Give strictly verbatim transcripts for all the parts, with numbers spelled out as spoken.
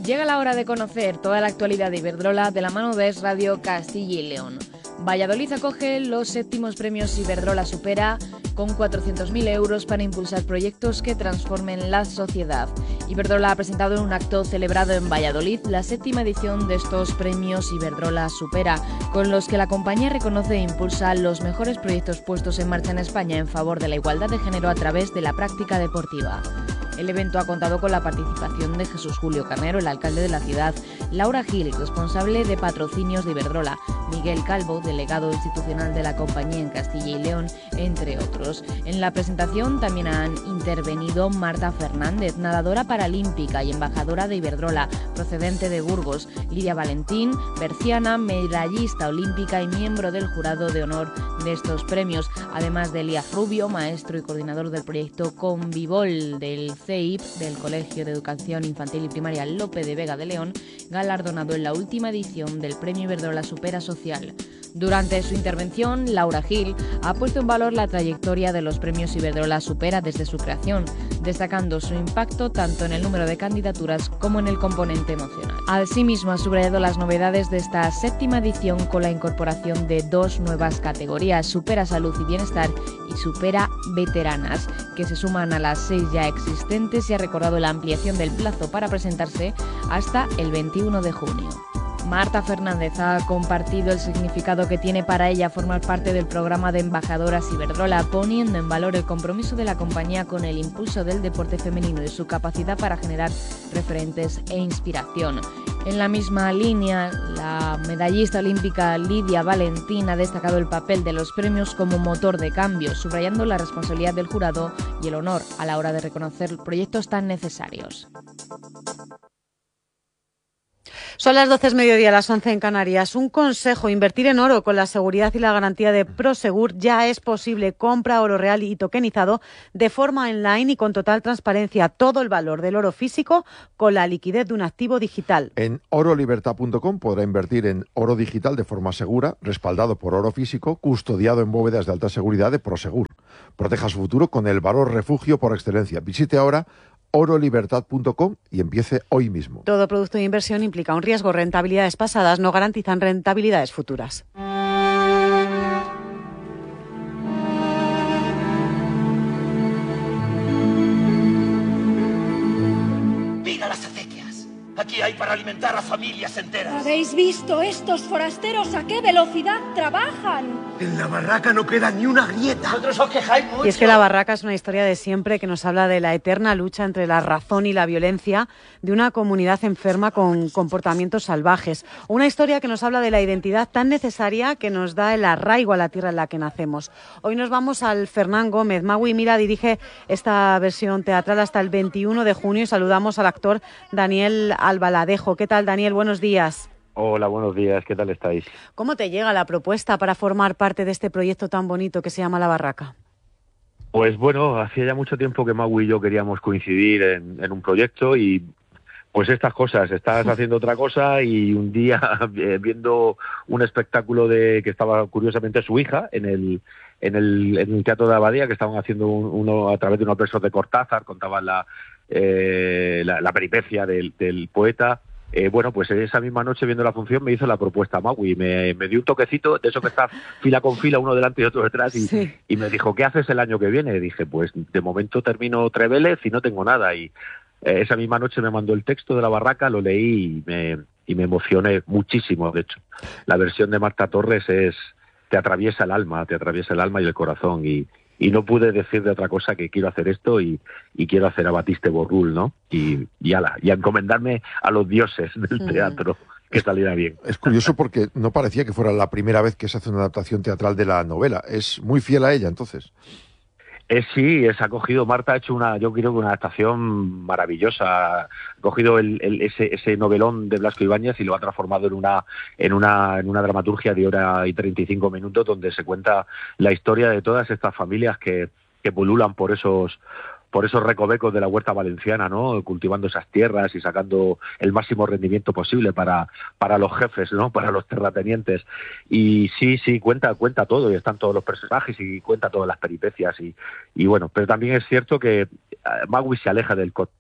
Llega la hora de conocer toda la actualidad de Iberdrola de la mano de Es Radio Castilla y León. Valladolid acoge los séptimos premios Iberdrola Supera con cuatrocientos mil euros para impulsar proyectos que transformen la sociedad. Iberdrola ha presentado en un acto celebrado en Valladolid la séptima edición de estos premios Iberdrola Supera, con los que la compañía reconoce e impulsa los mejores proyectos puestos en marcha en España en favor de la igualdad de género a través de la práctica deportiva. El evento ha contado con la participación de Jesús Julio Carnero, el alcalde de la ciudad, Laura Gil, responsable de patrocinios de Iberdrola, Miguel Calvo, delegado institucional de la compañía en Castilla y León, entre otros. En la presentación también han intervenido Marta Fernández, nadadora paralímpica y embajadora de Iberdrola, procedente de Burgos, Lidia Valentín, berciana, medallista olímpica y miembro del jurado de honor de estos premios, además de Elías Rubio, maestro y coordinador del proyecto Convivol del C E I P, del Colegio de Educación Infantil y Primaria Lope de Vega de León, galardonado en la última edición del Premio Iberdrola Supera Social. Durante su intervención, Laura Gil ha puesto en valor la trayectoria de los premios Iberdrola Supera desde su creación, destacando su impacto tanto en el número de candidaturas como en el componente emocional. Asimismo, ha subrayado las novedades de esta séptima edición con la incorporación de dos nuevas categorías, Supera Salud y Bienestar y Supera Veteranas, que se suman a las seis ya existentes, y ha recordado la ampliación del plazo para presentarse hasta el veintiuno de junio. Marta Fernández ha compartido el significado que tiene para ella formar parte del programa de embajadoras Iberdrola, poniendo en valor el compromiso de la compañía con el impulso del deporte femenino y su capacidad para generar referentes e inspiración. En la misma línea, la medallista olímpica Lidia Valentín ha destacado el papel de los premios como motor de cambio, subrayando la responsabilidad del jurado y el honor a la hora de reconocer proyectos tan necesarios. Son las doce, mediodía, las once en Canarias. Un consejo: invertir en oro con la seguridad y la garantía de Prosegur ya es posible. Compra oro real y tokenizado de forma online y con total transparencia. Todo el valor del oro físico con la liquidez de un activo digital. En oro libertad punto com podrá invertir en oro digital de forma segura, respaldado por oro físico, custodiado en bóvedas de alta seguridad de Prosegur. Proteja su futuro con el valor refugio por excelencia. Visite ahora oro libertad punto com y empiece hoy mismo. Todo producto de inversión implica un riesgo. Rentabilidades pasadas no garantizan rentabilidades futuras. ¡Viva las acequias! Aquí hay para alimentar a familias enteras. ¿Habéis visto estos forasteros a qué velocidad trabajan? En la barraca no queda ni una grieta. Vosotros os quejáis mucho. Y es que La Barraca es una historia de siempre que nos habla de la eterna lucha entre la razón y la violencia de una comunidad enferma con comportamientos salvajes. Una historia que nos habla de la identidad tan necesaria que nos da el arraigo a la tierra en la que nacemos. Hoy nos vamos al Fernán Gómez. Magui Mira dirige esta versión teatral hasta el veintiuno de junio y saludamos al actor Daniel Albaladejo. ¿Qué tal, Daniel? Buenos días. Hola, buenos días. ¿Qué tal estáis? ¿Cómo te llega la propuesta para formar parte de este proyecto tan bonito que se llama La Barraca? Pues bueno, hacía ya mucho tiempo que Mau y yo queríamos coincidir en, en un proyecto y pues estas cosas, estás haciendo otra cosa y un día viendo un espectáculo de que estaba curiosamente su hija en el en el, en el Teatro de Abadía, que estaban haciendo un, uno a través de unos versos de Cortázar, contaban la, eh, la, la peripecia del, del poeta. Eh, bueno, pues esa misma noche viendo la función me hizo la propuesta Magui, me, me dio un toquecito de eso que está fila con fila, uno delante y otro detrás, y, sí. y me dijo, ¿qué haces el año que viene? Y dije, pues de momento termino Trevélez y no tengo nada, y eh, esa misma noche me mandó el texto de La Barraca, lo leí y me, y me emocioné muchísimo. De hecho, la versión de Marta Torres es, te atraviesa el alma, te atraviesa el alma y el corazón, y Y no pude decir de otra cosa que quiero hacer esto y, y quiero hacer a Batiste Borrul, ¿no? Y, y, ala, y a encomendarme a los dioses del teatro, que saliera bien. Es curioso porque no parecía que fuera la primera vez que se hace una adaptación teatral de la novela. Es muy fiel a ella, entonces. Eh, sí, es, ha cogido, Marta ha hecho una, yo creo que una adaptación maravillosa. Ha cogido el, el, ese, ese novelón de Blasco Ibáñez y lo ha transformado en una, en una, en una dramaturgia de hora y treinta y cinco minutos donde se cuenta la historia de todas estas familias que, que pululan por esos, por esos recovecos de la huerta valenciana, ¿no? Cultivando esas tierras y sacando el máximo rendimiento posible para, para los jefes, ¿no? Para los terratenientes. Y sí, sí, cuenta, cuenta todo, y están todos los personajes y cuenta todas las peripecias y, y bueno, pero también es cierto que Magui se aleja del,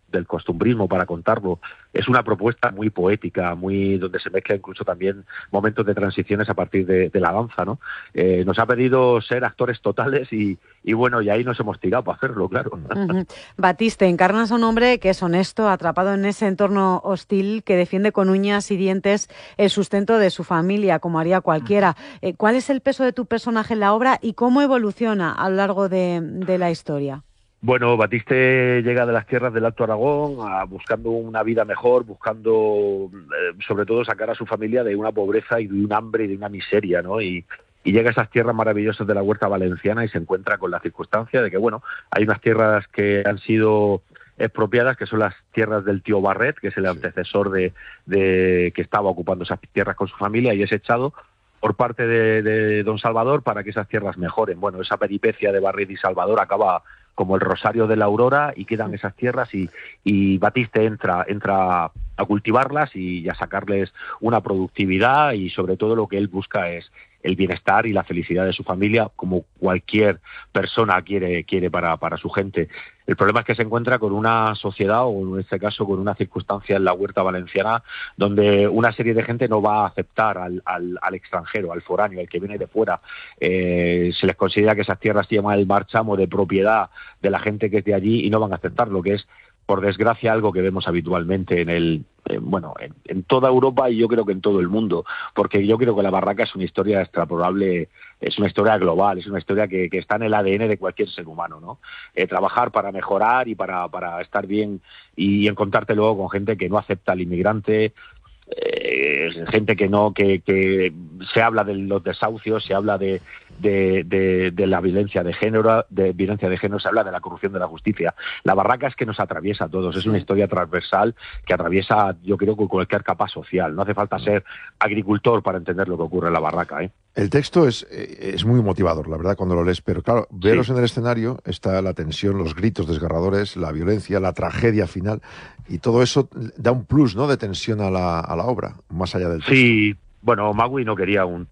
del costumbrismo para contarlo. Es una propuesta muy poética, muy donde se mezcla incluso también momentos de transiciones a partir de, de la danza, ¿no? Eh, nos ha pedido ser actores totales y, y bueno, y ahí nos hemos tirado para hacerlo, claro. Uh-huh. Batiste, encarnas a un hombre que es honesto, atrapado en ese entorno hostil, que defiende con uñas y dientes el sustento de su familia, como haría cualquiera. Eh, ¿Cuál es el peso de tu personaje en la obra y cómo evoluciona a lo largo de, de la historia? Bueno, Batiste llega de las tierras del Alto Aragón a, buscando una vida mejor, buscando eh, sobre todo sacar a su familia de una pobreza y de un hambre y de una miseria, ¿no? Y, y llega a esas tierras maravillosas de la Huerta Valenciana y se encuentra con la circunstancia de que, bueno, hay unas tierras que han sido expropiadas, que son las tierras del tío Barret, que es el antecesor de, de que estaba ocupando esas tierras con su familia, y es echado por parte de, de don Salvador para que esas tierras mejoren. Bueno, esa peripecia de Barret y Salvador acaba como el rosario de la aurora y quedan esas tierras y, y Batiste entra, entra a cultivarlas y a sacarles una productividad, y sobre todo lo que él busca es el bienestar y la felicidad de su familia, como cualquier persona quiere, quiere para, para su gente. El problema es que se encuentra con una sociedad, o en este caso con una circunstancia en la Huerta Valenciana, donde una serie de gente no va a aceptar al, al, al extranjero, al foráneo, al que viene de fuera. Eh, se les considera que esas tierras tienen el marchamo de propiedad de la gente que es de allí y no van a aceptar, lo que es, por desgracia, algo que vemos habitualmente en el eh, bueno en, en toda Europa y yo creo que en todo el mundo, porque yo creo que la barraca es una historia extrapolable, es una historia global, es una historia que, que está en el A D N de cualquier ser humano, ¿no? Eh, trabajar para mejorar y para, para estar bien, y encontrarte luego con gente que no acepta al inmigrante, eh, gente que no, que, que se habla de los desahucios, se habla de, de, de, de la violencia de género, de violencia de género, se habla de la corrupción de la justicia. La barraca es que nos atraviesa a todos, es una historia transversal que atraviesa, yo creo, con cualquier capa social. No hace falta ser agricultor para entender lo que ocurre en la barraca, ¿eh? El texto es, es muy motivador, la verdad, cuando lo lees, pero claro, veros sí. En el escenario está la tensión, los gritos desgarradores, la violencia, la tragedia final, y todo eso da un plus, ¿no?, de tensión a la, a la obra, más allá del texto. Sí, bueno, Magui no quería un...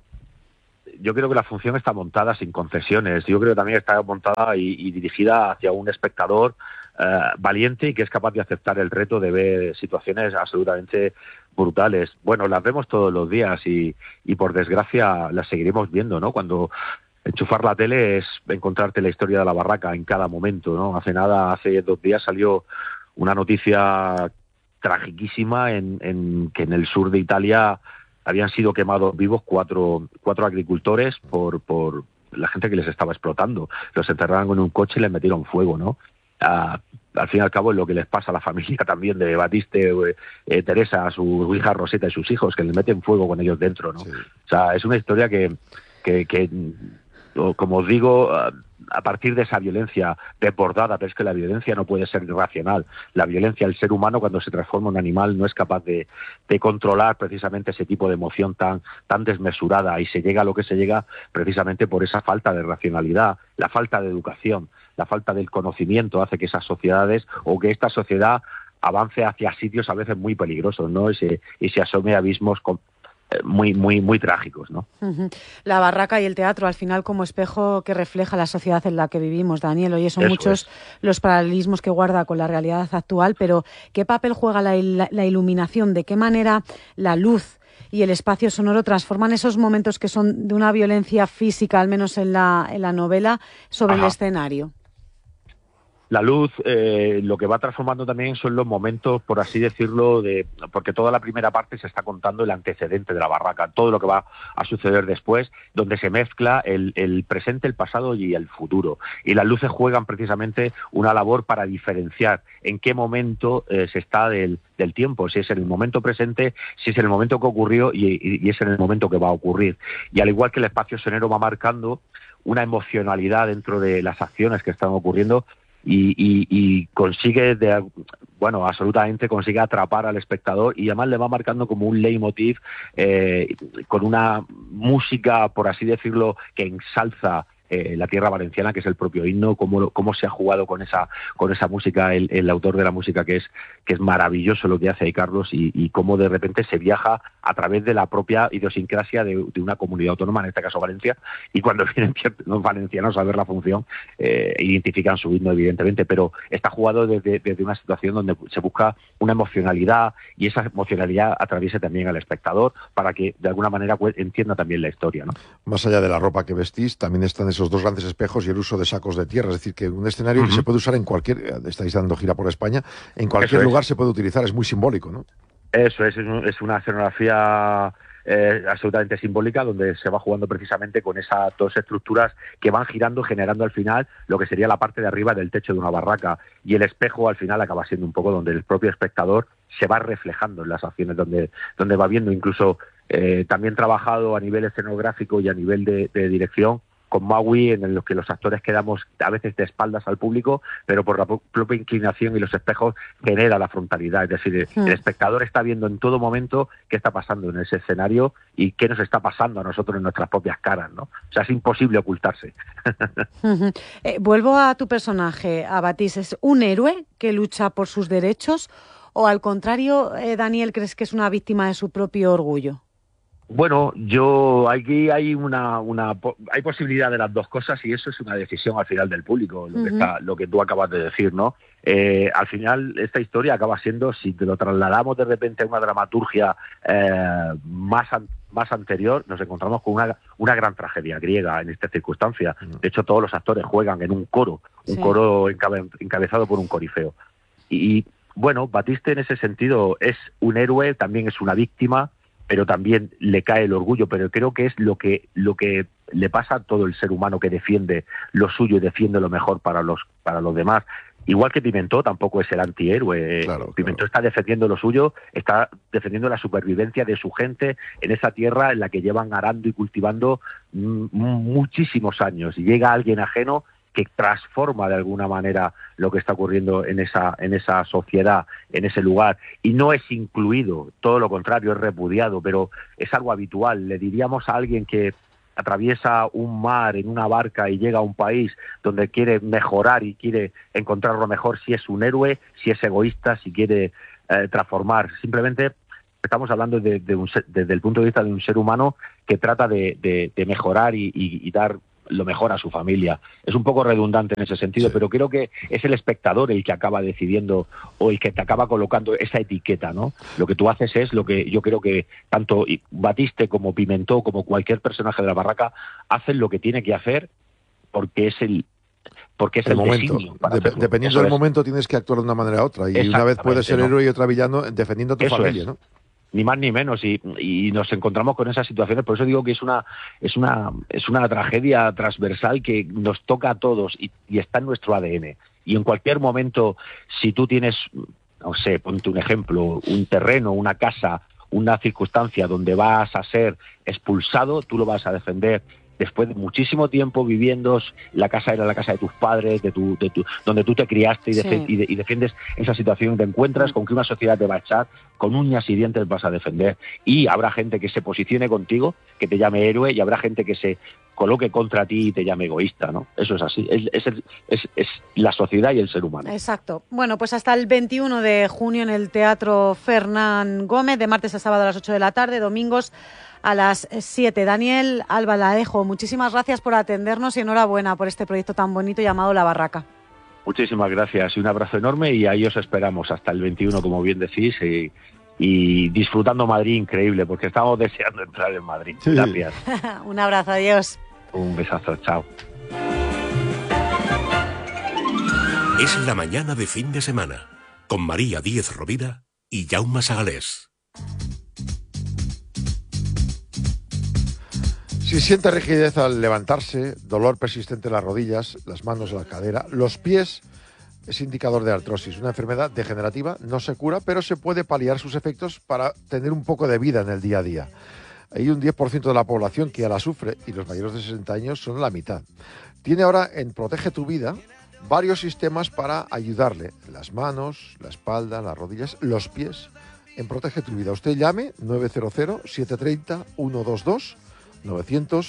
Yo creo que la función está montada sin concesiones, yo creo que también está montada y, y dirigida hacia un espectador eh, valiente y que es capaz de aceptar el reto de ver situaciones absolutamente brutales. Bueno, las vemos todos los días y, y por desgracia las seguiremos viendo, ¿no? Cuando enchufar la tele es encontrarte la historia de la barraca en cada momento, ¿no? Hace nada, hace dos días salió una noticia tragiquísima en, en que en el sur de Italia habían sido quemados vivos cuatro, cuatro agricultores por, por la gente que les estaba explotando. Los enterraron en un coche y les metieron fuego, ¿no? Uh, al fin y al cabo es lo que les pasa a la familia también de Batiste, eh, Teresa, a su hija Roseta y sus hijos, que les meten fuego con ellos dentro, ¿no? Sí. O sea, es una historia que, que, que como os digo, uh, a partir de esa violencia desbordada, pero es que la violencia no puede ser irracional. La violencia, el ser humano cuando se transforma en un animal no es capaz de, de controlar precisamente ese tipo de emoción tan, tan desmesurada, y se llega a lo que se llega precisamente por esa falta de racionalidad, la falta de educación, la falta del conocimiento hace que esas sociedades o que esta sociedad avance hacia sitios a veces muy peligrosos, ¿no? Y se, y se asome a abismos con, muy muy muy trágicos, ¿no? Uh-huh. La barraca y el teatro al final como espejo que refleja la sociedad en la que vivimos, Daniel. Oye, son Eso muchos es. los paralelismos que guarda con la realidad actual, pero ¿qué papel juega la, la, la iluminación? ¿De qué manera la luz y el espacio sonoro transforman esos momentos que son de una violencia física, al menos en la, en la novela, sobre Ajá. el escenario? La luz, eh, lo que va transformando también son los momentos, por así decirlo, de porque toda la primera parte se está contando el antecedente de la barraca, todo lo que va a suceder después, donde se mezcla el, el presente, el pasado y el futuro. Y las luces juegan precisamente una labor para diferenciar en qué momento eh, se está del, del tiempo, si es en el momento presente, si es en el momento que ocurrió y, y, y es en el momento que va a ocurrir. Y al igual que el espacio sonoro va marcando una emocionalidad dentro de las acciones que están ocurriendo, Y, y, y consigue, de, bueno, absolutamente consigue atrapar al espectador, y además le va marcando como un leitmotiv eh, con una música, por así decirlo, que ensalza eh, la tierra valenciana, que es el propio himno, cómo, cómo se ha jugado con esa con esa música, el, el autor de la música, que es que es maravilloso lo que hace ahí Carlos, y, y cómo de repente se viaja a través de la propia idiosincrasia de, de una comunidad autónoma, en este caso Valencia, y cuando vienen los valencianos a ver la función, eh, identifican su himno, evidentemente, pero está jugado desde, desde una situación donde se busca una emocionalidad, y esa emocionalidad atraviese también al espectador para que de alguna manera pues, entienda también la historia, ¿no? Más allá de la ropa que vestís, también están esos dos grandes espejos y el uso de sacos de tierra, es decir, que un escenario uh-huh. que se puede usar en cualquier, estáis dando gira por España, en cualquier lugar se puede utilizar, es muy simbólico, ¿no? Eso es, es una escenografía eh, absolutamente simbólica, donde se va jugando precisamente con esas dos estructuras que van girando, generando al final lo que sería la parte de arriba del techo de una barraca, y el espejo al final acaba siendo un poco donde el propio espectador se va reflejando en las acciones, donde, donde va viendo, incluso eh, también trabajado a nivel escenográfico y a nivel de, de dirección, con Maui, en los que los actores quedamos a veces de espaldas al público, pero por la propia inclinación y los espejos genera la frontalidad. Es decir, sí. el espectador está viendo en todo momento qué está pasando en ese escenario y qué nos está pasando a nosotros en nuestras propias caras, ¿no? O sea, es imposible ocultarse. Uh-huh. eh, vuelvo a tu personaje, a Batiste. ¿Es un héroe que lucha por sus derechos o, al contrario, eh, Daniel, crees que es una víctima de su propio orgullo? Bueno, yo aquí hay una, una hay posibilidad de las dos cosas, y eso es una decisión al final del público, lo uh-huh. que está, lo que tú acabas de decir, ¿no? Eh, al final esta historia acaba siendo, si te lo trasladamos de repente a una dramaturgia eh, más an- más anterior, nos encontramos con una una gran tragedia griega en esta circunstancia. Uh-huh. De hecho, todos los actores juegan en un coro, un sí. coro encabe- encabezado por un corifeo. Y, y bueno, Batiste en ese sentido es un héroe, también es una víctima, pero también le cae el orgullo, pero creo que es lo que lo que le pasa a todo el ser humano que defiende lo suyo y defiende lo mejor para los para los demás. Igual que Pimentó tampoco es el antihéroe. Claro, Pimentó claro. está defendiendo lo suyo, está defendiendo la supervivencia de su gente en esa tierra en la que llevan arando y cultivando m- muchísimos años. Y llega alguien ajeno que transforma de alguna manera lo que está ocurriendo en esa en esa sociedad, en ese lugar, y no es incluido, todo lo contrario, es repudiado, pero es algo habitual. Le diríamos a alguien que atraviesa un mar en una barca y llega a un país donde quiere mejorar y quiere encontrar lo mejor, si es un héroe, si es egoísta, si quiere eh, transformar. Simplemente estamos hablando de, de un, desde el punto de vista de un ser humano que trata de, de, de mejorar y, y, y dar lo mejor a su familia. Es un poco redundante en ese sentido, sí. pero creo que es el espectador el que acaba decidiendo o el que te acaba colocando esa etiqueta, ¿no? Lo que tú haces es lo que yo creo que tanto Batiste como Pimentó como cualquier personaje de la barraca hacen lo que tiene que hacer porque es el porque es el, el momento. Para de, dependiendo Eso del es. momento tienes que actuar de una manera u otra, y una vez puedes ser ¿no? héroe y otra villano defendiendo a tu Eso familia, es. ¿no? Ni más ni menos, y, y nos encontramos con esas situaciones. Por eso digo que es una es una es una tragedia transversal que nos toca a todos y, y está en nuestro A D N. Y en cualquier momento, si tú tienes, no sé, ponte un ejemplo, un terreno, una casa, una circunstancia donde vas a ser expulsado, tú lo vas a defender. Después de muchísimo tiempo viviendo, la casa era la casa de tus padres, de tu, de tu, donde tú te criaste y, defe- sí. y, de- y defiendes esa situación, te encuentras con que una sociedad te va a echar, con uñas y dientes vas a defender. Y habrá gente que se posicione contigo, que te llame héroe, y habrá gente que se coloque contra ti y te llame egoísta, ¿no? Eso es así, es, es, el- es, es la sociedad y el ser humano. Exacto. Bueno, pues hasta el veintiuno de junio en el Teatro Fernán Gómez, de martes a sábado a las ocho de la tarde, domingos a las siete. Daniel Albaladejo, muchísimas gracias por atendernos y enhorabuena por este proyecto tan bonito llamado La Barraca. Muchísimas gracias y un abrazo enorme, y ahí os esperamos hasta el veintiuno, como bien decís, y, y disfrutando Madrid increíble, porque estamos deseando entrar en Madrid. Sí. Gracias. Un abrazo, adiós. Un besazo, chao. Es la mañana de fin de semana, con María Díez Rovira y Jaume Sagalés. Si siente rigidez al levantarse, dolor persistente en las rodillas, las manos en la cadera, los pies, es indicador de artrosis, una enfermedad degenerativa, no se cura, pero se puede paliar sus efectos para tener un poco de vida en el día a día. Hay un diez por ciento de la población que ya la sufre, y los mayores de sesenta años son la mitad. Tiene ahora en Protege tu Vida varios sistemas para ayudarle: las manos, la espalda, las rodillas, los pies. En Protege tu Vida, usted llame nueve cero cero, siete tres cero, uno dos dos, novecientos,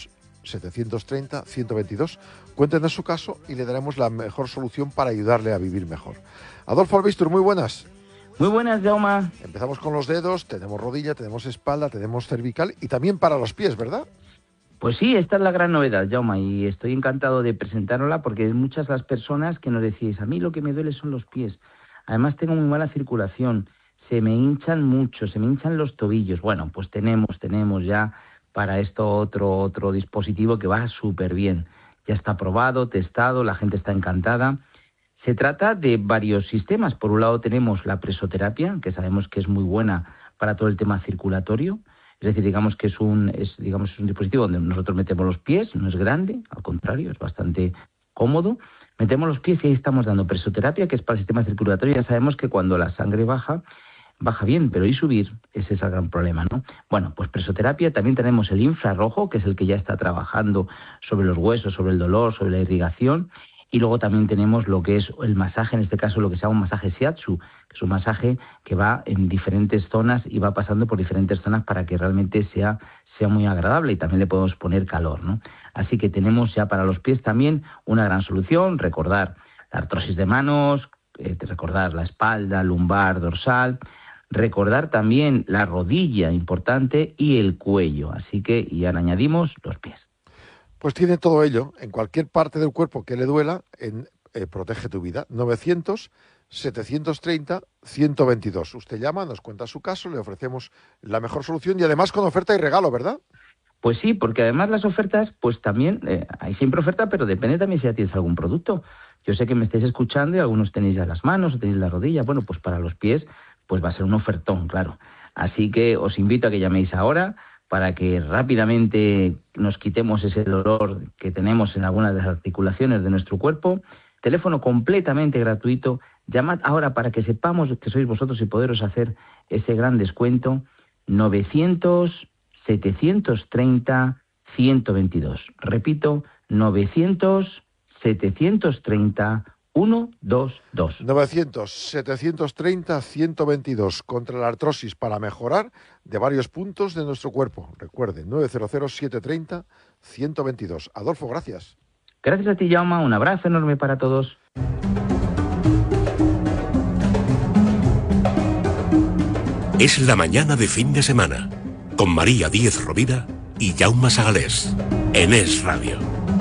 setecientos treinta, ciento veintidós. Cuéntenos su caso y le daremos la mejor solución para ayudarle a vivir mejor. Adolfo Albistur, muy buenas. Muy buenas, Jaume. Empezamos con los dedos, tenemos rodilla, tenemos espalda, tenemos cervical y también para los pies, ¿verdad? Pues sí, esta es la gran novedad, Jaume, y estoy encantado de presentárosla porque muchas las personas que nos decís, a mí lo que me duele son los pies. Además tengo muy mala circulación, se me hinchan mucho, se me hinchan los tobillos. Bueno, pues tenemos, tenemos ya para esto otro, otro dispositivo que va súper bien. Ya está probado, testado, la gente está encantada. Se trata de varios sistemas. Por un lado tenemos la presoterapia, que sabemos que es muy buena para todo el tema circulatorio. Es decir, digamos que es un, es, digamos, es un dispositivo donde nosotros metemos los pies, no es grande, al contrario, es bastante cómodo. Metemos los pies y ahí estamos dando presoterapia, que es para el sistema circulatorio. Ya sabemos que cuando la sangre baja, baja bien, pero y subir, ese es el gran problema, ¿no? Bueno, pues presoterapia, también tenemos el infrarrojo, que es el que ya está trabajando sobre los huesos, sobre el dolor, sobre la irrigación. Y luego también tenemos lo que es el masaje, en este caso lo que se llama un masaje shiatsu, que es un masaje que va en diferentes zonas y va pasando por diferentes zonas para que realmente sea, sea muy agradable y también le podemos poner calor, ¿no? Así que tenemos ya para los pies también una gran solución, recordar la artrosis de manos, eh, recordar la espalda, lumbar, dorsal, recordar también la rodilla importante y el cuello. Así que ya añadimos los pies. Pues tiene todo ello, en cualquier parte del cuerpo que le duela, en eh, Protege tu Vida, novecientos, setecientos treinta, ciento veintidós. Usted llama, nos cuenta su caso, le ofrecemos la mejor solución y además con oferta y regalo, ¿verdad? Pues sí, porque además las ofertas, pues también, eh, hay siempre oferta, pero depende también si ya tienes algún producto. Yo sé que me estáis escuchando y algunos tenéis ya las manos, tenéis la rodilla. Bueno, pues para los pies, pues va a ser un ofertón, claro. Así que os invito a que llaméis ahora, para que rápidamente nos quitemos ese dolor que tenemos en algunas de las articulaciones de nuestro cuerpo. Teléfono completamente gratuito. Llamad ahora para que sepamos que sois vosotros y poderos hacer ese gran descuento. novecientos, setecientos treinta, ciento veintidós. Repito, novecientos, setecientos treinta, ciento veintidós. novecientos, setecientos treinta, ciento veintidós contra la artrosis para mejorar de varios puntos de nuestro cuerpo. Recuerde, nueve cero cero, siete tres cero, ciento veintidós. Adolfo, gracias. Gracias a ti, Jaume. Un abrazo enorme para todos. Es la mañana de fin de semana con María Díez Rovira y Jaume Sagalés en Es Radio.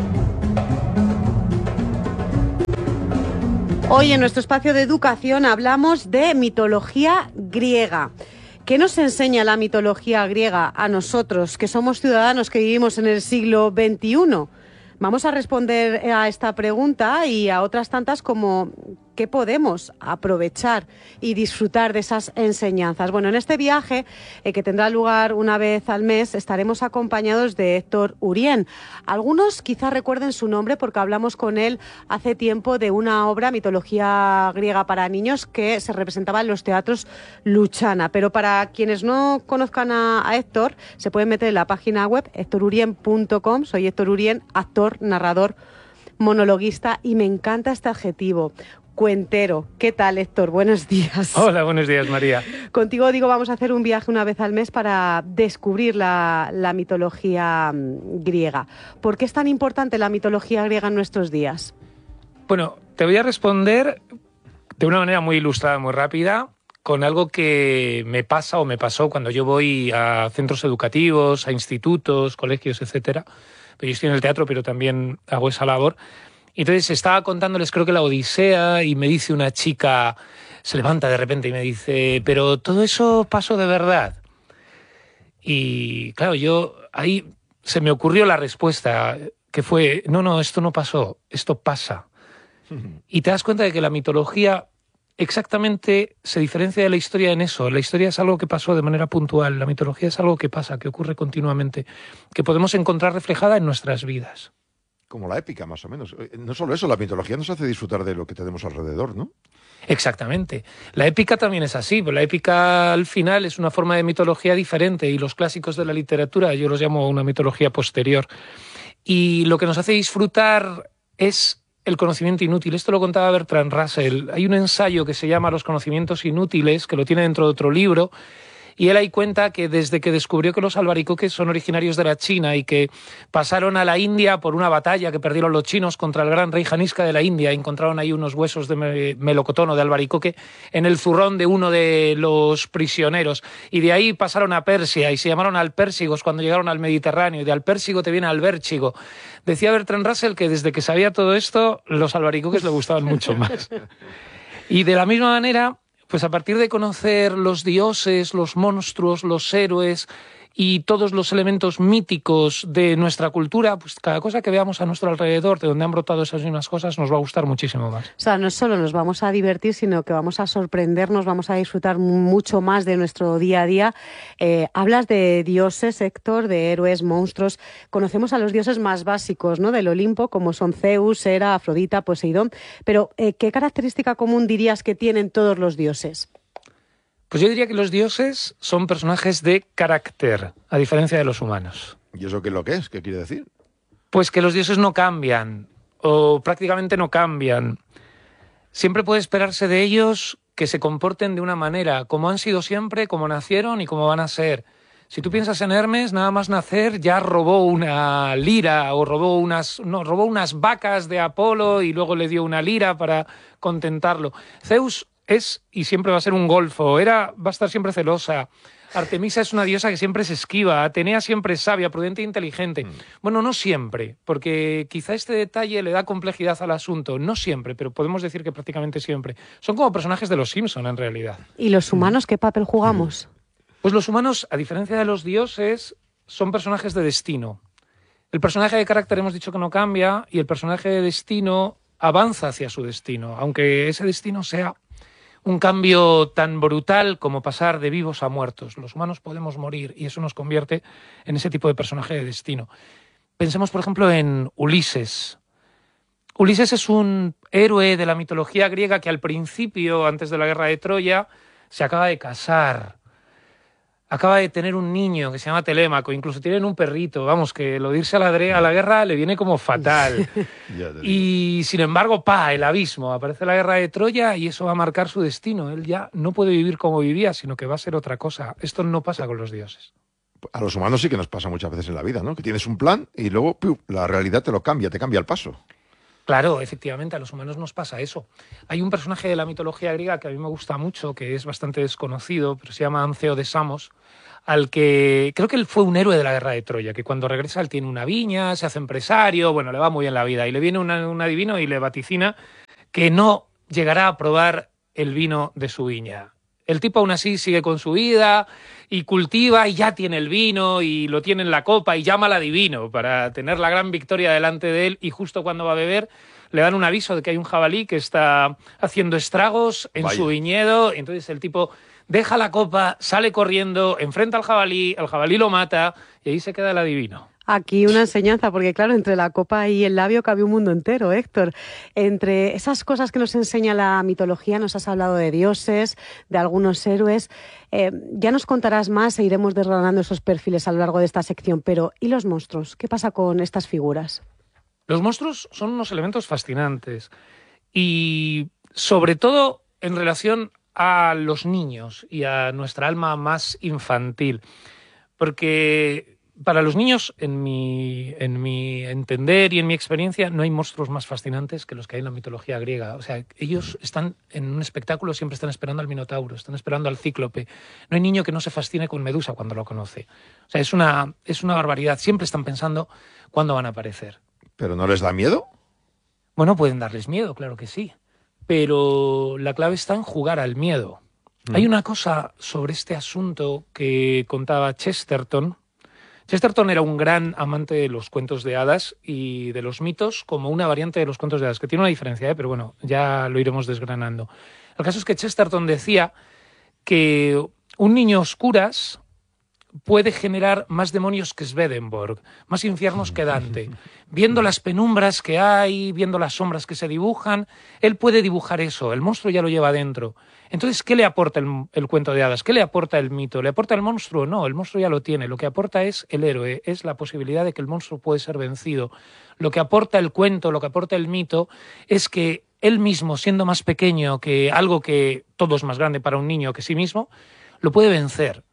Hoy en nuestro espacio de educación hablamos de mitología griega. ¿Qué nos enseña la mitología griega a nosotros, que somos ciudadanos que vivimos en el siglo veintiuno? Vamos a responder a esta pregunta y a otras tantas como ¿qué podemos aprovechar y disfrutar de esas enseñanzas? Bueno, en este viaje, eh, que tendrá lugar una vez al mes, estaremos acompañados de Héctor Urien. Algunos quizás recuerden su nombre porque hablamos con él hace tiempo de una obra, Mitología griega para niños, que se representaba en los teatros Luchana. Pero para quienes no conozcan a, a Héctor, se pueden meter en la página web héctor urien punto com. Soy Héctor Urien, actor, narrador, monologuista, y me encanta este adjetivo. Cuentero. ¿Qué tal, Héctor? Buenos días. Hola, buenos días, María. Contigo, digo, vamos a hacer un viaje una vez al mes para descubrir la, la mitología griega. ¿Por qué es tan importante la mitología griega en nuestros días? Bueno, te voy a responder de una manera muy ilustrada, muy rápida, con algo que me pasa o me pasó cuando yo voy a centros educativos, a institutos, colegios, etcétera. Yo estoy en el teatro, pero también hago esa labor. Entonces estaba contándoles, creo que la Odisea, y me dice una chica, se levanta de repente y me dice, pero todo eso pasó de verdad. Y claro, yo ahí se me ocurrió la respuesta, que fue, no, no, esto no pasó, esto pasa. Y te das cuenta de que la mitología exactamente se diferencia de la historia en eso. La historia es algo que pasó de manera puntual, la mitología es algo que pasa, que ocurre continuamente, que podemos encontrar reflejada en nuestras vidas. Como la épica, más o menos. No solo eso, la mitología nos hace disfrutar de lo que tenemos alrededor, ¿no? Exactamente. La épica también es así. La épica, al final, es una forma de mitología diferente, y los clásicos de la literatura yo los llamo una mitología posterior. Y lo que nos hace disfrutar es el conocimiento inútil. Esto lo contaba Bertrand Russell. Hay un ensayo que se llama Los conocimientos inútiles, que lo tiene dentro de otro libro, Y él ahí cuenta que desde que descubrió que los albaricoques son originarios de la China y que pasaron a la India por una batalla que perdieron los chinos contra el gran rey Janisca de la India, encontraron ahí unos huesos de melocotón o de albaricoque en el zurrón de uno de los prisioneros. Y de ahí pasaron a Persia y se llamaron alpérsigos cuando llegaron al Mediterráneo. Y de alpérsigo te viene albérchigo. Decía Bertrand Russell que desde que sabía todo esto, los albaricoques le gustaban mucho más. Y de la misma manera, pues a partir de conocer los dioses, los monstruos, los héroes y todos los elementos míticos de nuestra cultura, pues cada cosa que veamos a nuestro alrededor, de donde han brotado esas mismas cosas, nos va a gustar muchísimo más. O sea, no solo nos vamos a divertir, sino que vamos a sorprendernos, vamos a disfrutar mucho más de nuestro día a día. Eh, hablas de dioses, Héctor, de héroes, monstruos. Conocemos a los dioses más básicos, ¿no?, del Olimpo, como son Zeus, Hera, Afrodita, Poseidón. Pero, eh, ¿qué característica común dirías que tienen todos los dioses? Pues yo diría que los dioses son personajes de carácter, a diferencia de los humanos. ¿Y eso qué es lo que es? ¿Qué quiere decir? Pues que los dioses no cambian, o prácticamente no cambian. Siempre puede esperarse de ellos que se comporten de una manera, como han sido siempre, como nacieron y como van a ser. Si tú piensas en Hermes, nada más nacer ya robó una lira, o robó unas, no, robó unas vacas de Apolo y luego le dio una lira para contentarlo. Zeus es y siempre va a ser un golfo. Hera va a estar siempre celosa. Artemisa es una diosa que siempre se esquiva. Atenea siempre es sabia, prudente e inteligente. Mm. Bueno, no siempre, porque quizá este detalle le da complejidad al asunto. No siempre, pero podemos decir que prácticamente siempre. Son como personajes de los Simpson, en realidad. ¿Y los humanos qué papel jugamos? Pues los humanos, a diferencia de los dioses, son personajes de destino. El personaje de carácter hemos dicho que no cambia, y el personaje de destino avanza hacia su destino, aunque ese destino sea un cambio tan brutal como pasar de vivos a muertos. Los humanos podemos morir y eso nos convierte en ese tipo de personaje de destino. Pensemos, por ejemplo, en Ulises. Ulises es un héroe de la mitología griega que al principio, antes de la guerra de Troya, se acaba de casar. Acaba de tener un niño que se llama Telémaco, incluso tienen un perrito, vamos, que lo de irse a la, a la guerra le viene como fatal. Y sin embargo, pa, el abismo, aparece la guerra de Troya y eso va a marcar su destino. Él ya no puede vivir como vivía, sino que va a ser otra cosa. Esto no pasa con los dioses. A los humanos sí que nos pasa muchas veces en la vida, ¿no? Que tienes un plan y luego ¡piu!, la realidad te lo cambia, te cambia el paso. Claro, efectivamente, a los humanos nos pasa eso. Hay un personaje de la mitología griega que a mí me gusta mucho, que es bastante desconocido, pero se llama Anceo de Samos, al que creo que él fue un héroe de la guerra de Troya, que cuando regresa él tiene una viña, se hace empresario, bueno, le va muy bien la vida, y le viene una, un adivino y le vaticina que no llegará a probar el vino de su viña. El tipo aún así sigue con su vida y cultiva y ya tiene el vino y lo tiene en la copa y llama al adivino para tener la gran victoria delante de él, y justo cuando va a beber le dan un aviso de que hay un jabalí que está haciendo estragos en Vaya. su viñedo. Entonces el tipo deja la copa, sale corriendo, enfrenta al jabalí, el jabalí lo mata y ahí se queda el adivino. Aquí una enseñanza, porque claro, entre la copa y el labio cabe un mundo entero, Héctor. Entre esas cosas que nos enseña la mitología, nos has hablado de dioses, de algunos héroes. Eh, ya nos contarás más e iremos desgranando esos perfiles a lo largo de esta sección. Pero, ¿y los monstruos? ¿Qué pasa con estas figuras? Los monstruos son unos elementos fascinantes y, sobre todo, en relación a los niños y a nuestra alma más infantil. Porque para los niños, en mi, en mi entender y en mi experiencia, no hay monstruos más fascinantes que los que hay en la mitología griega. O sea, ellos están en un espectáculo, siempre están esperando al Minotauro, están esperando al Cíclope. No hay niño que no se fascine con Medusa cuando lo conoce. O sea, es una, es una barbaridad. Siempre están pensando cuándo van a aparecer. ¿Pero no les da miedo? Bueno, pueden darles miedo, claro que sí. Pero la clave está en jugar al miedo. Mm. Hay una cosa sobre este asunto que contaba Chesterton. Chesterton era un gran amante de los cuentos de hadas y de los mitos como una variante de los cuentos de hadas, que tiene una diferencia, ¿eh? Pero bueno, ya lo iremos desgranando. El caso es que Chesterton decía que un niño a oscuras puede generar más demonios que Swedenborg, más infiernos que Dante. Viendo las penumbras que hay, viendo las sombras que se dibujan, él puede dibujar eso, el monstruo ya lo lleva dentro. Entonces, ¿qué le aporta el, el cuento de hadas? ¿Qué le aporta el mito? ¿Le aporta el monstruo? No, el monstruo ya lo tiene. Lo que aporta es el héroe, es la posibilidad de que el monstruo puede ser vencido. Lo que aporta el cuento, lo que aporta el mito, es que él mismo, siendo más pequeño que algo que todo es más grande para un niño que sí mismo, lo puede vencer.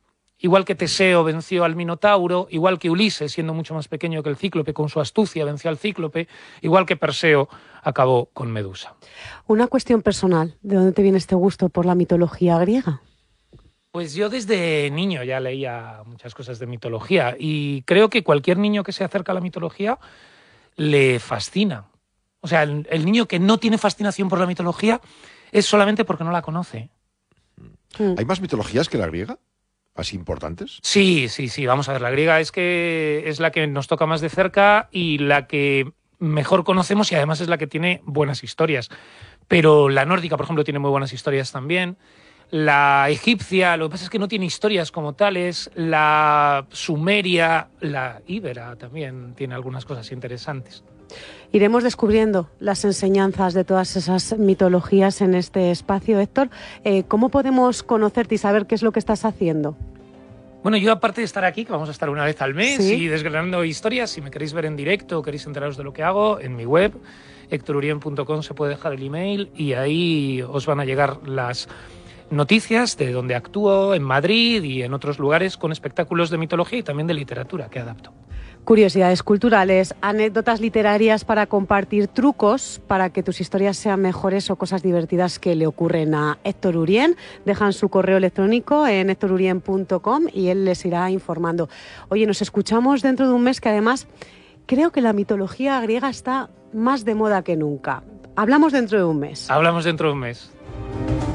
igual que Teseo venció al Minotauro, igual que Ulises, siendo mucho más pequeño que el Cíclope, con su astucia venció al Cíclope, igual que Perseo acabó con Medusa. Una cuestión personal, ¿de dónde te viene este gusto por la mitología griega? Pues yo desde niño ya leía muchas cosas de mitología y creo que cualquier niño que se acerca a la mitología le fascina. O sea, el, el niño que no tiene fascinación por la mitología es solamente porque no la conoce. ¿Hay más mitologías que la griega? ¿Así importantes? Sí, sí, sí. Vamos a ver, la griega es que es la que nos toca más de cerca y la que mejor conocemos y además es la que tiene buenas historias. Pero la nórdica, por ejemplo, tiene muy buenas historias también. La egipcia, lo que pasa es que no tiene historias como tales. La sumeria, la íbera también tiene algunas cosas interesantes. Iremos descubriendo las enseñanzas de todas esas mitologías en este espacio, Héctor. Eh, ¿Cómo podemos conocerte y saber qué es lo que estás haciendo? Bueno, yo aparte de estar aquí, que vamos a estar una vez al mes, ¿Sí? y desgranando historias, si me queréis ver en directo o queréis enteraros de lo que hago, en mi web, héctor urien punto com, se puede dejar el email y ahí os van a llegar las noticias de donde actúo en Madrid y en otros lugares con espectáculos de mitología y también de literatura que adapto. Curiosidades culturales, anécdotas literarias para compartir, trucos para que tus historias sean mejores o cosas divertidas que le ocurren a Héctor Urien. Dejan su correo electrónico en héctor urien punto com y él les irá informando. Oye, nos escuchamos dentro de un mes, que además creo que la mitología griega está más de moda que nunca. Hablamos dentro de un mes. Hablamos dentro de un mes.